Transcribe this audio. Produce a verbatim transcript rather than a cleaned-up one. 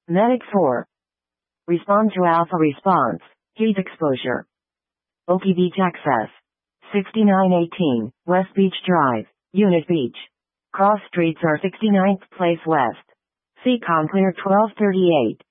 Medic four. Respond to alpha response. Heat exposure. Oki Beach access. sixty-nine eighteen, West Beach Drive, Unit Beach. Cross streets are sixty-ninth Place West. Seacom clear twelve thirty-eight.